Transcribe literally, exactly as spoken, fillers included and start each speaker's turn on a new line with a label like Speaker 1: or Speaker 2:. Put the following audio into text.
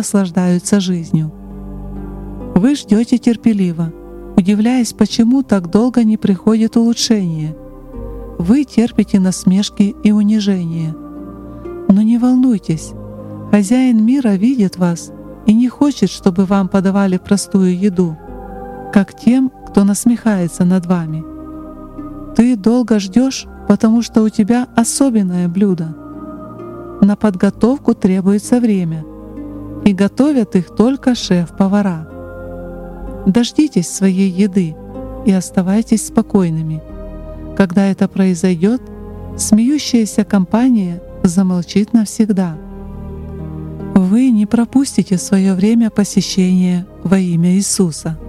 Speaker 1: наслаждаются жизнью. Вы ждете терпеливо, удивляясь, почему так долго не приходит улучшение. Вы терпите насмешки и унижение. Но не волнуйтесь, хозяин мира видит вас и не хочет, чтобы вам подавали простую еду, как тем, кто насмехается над вами. Ты долго ждешь, потому что у тебя особенное блюдо. На подготовку требуется время, и готовят их только шеф-повара. Дождитесь своей еды и оставайтесь спокойными. Когда это произойдет, смеющаяся компания замолчит навсегда. Вы не пропустите свое время посещения во имя Иисуса.